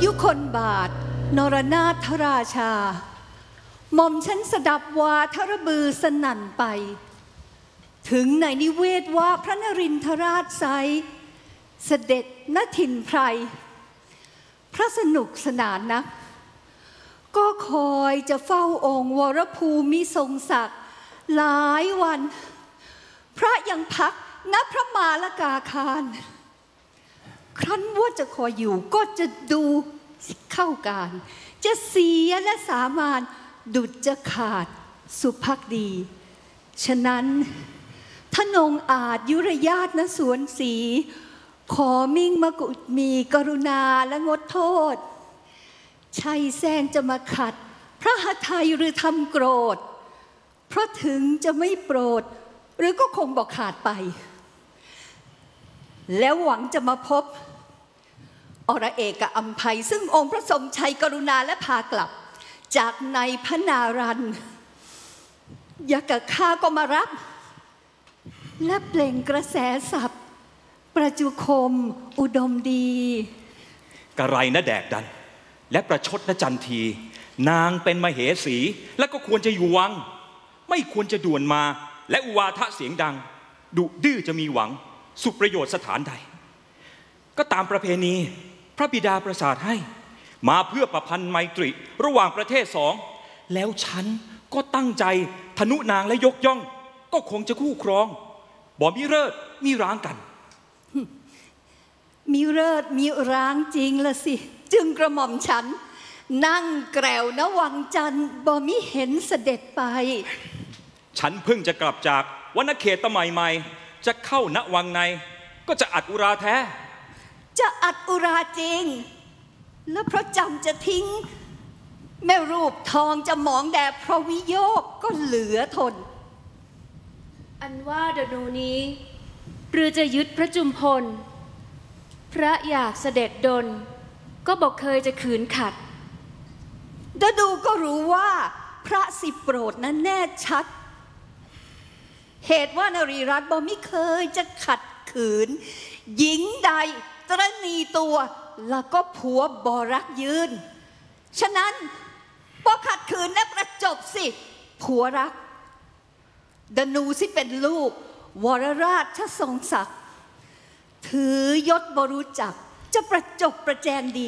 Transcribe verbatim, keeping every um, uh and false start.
ยุคนบาทนรนาถราชาหม่อมฉันสดับวาทระบือสนั่นไปถึงในนิเวศว่าพระนรินทราชไซเสด็จณถิ่นไพรพระสนุกสนานนักก็คอยจะเฝ้าองค์วรภูมิทรงศักดิ์หลายวันพระยังพักณพระมาลกาคารครั้นว่าจะคอยอยู่ก็จะดูเข้าการจะเสียและสามานดุจจะขาดสุภักดีฉะนั้นทนงอาจยุรญาติณสวนศรีขอมิ่งมกุฎมีกรุณาและงดโทษชัยแซงจะมาขัดพระหทัยหรือทำโกรธเพราะถึงจะไม่โปรดหรือก็คงบอกขาดไปแล้วหวังจะมาพบอรเอกอัมไพซึ่งองค์พระสมชัยกรุณาและพากลับจากในพระนารันยากะข้าก็มารับและเปล่งกระแสศัพท์ประจุคมอุดมดีกระไรนะแดกดันและประชดนะจันทีนางเป็นมเหสีและก็ควรจะอยู่วังไม่ควรจะด่วนมาและอุวาทะเสียงดังดุดื้อจะมีหวังสุประโยชน์สถานใดก็ตามประเพณีพระบิดาประสาทให้มาเพื่อประพันธ์ไมตรีระหว่างประเทศสองแล้วฉันก็ตั้งใจทนุนางและยกย่องก็คงจะคู่ครองบ่มีเลิศมีร้างกันมีเลิศมีร้างจริงละสิจึงกระหม่อมฉันนั่งแกรวณวังจันทร์บ่มิเห็นเสด็จไปฉันเพิ่งจะกลับจากวนเขตตะใหม่ๆจะเข้าณวังในก็จะอัดอุราแท้จะอัดอุราจริงแล้วเพราะจำจะทิ้งแม่รูปทองจะหมองแดดเพราะวิโยคก็เหลือทนอันว่าดนูนี้หรือจะยึดพระจุมพลพระอยากเสด็จดลก็บอกเคยจะขืนขัดดดูก็รู้ว่าพระสิโปรดนั้นแน่ชัดเหตุว่านรีรัตน์บ่มิเคยจะขัดขืนหญิงใดตรณีตัวแล้วก็ผัวบ่รักยืนฉะนั้นพอขัดขืนและประจบสิผัวรักดนูสิเป็นลูกวรราชทรงศักดิ์ถือยศบรู้จักจะประจบประแจงดี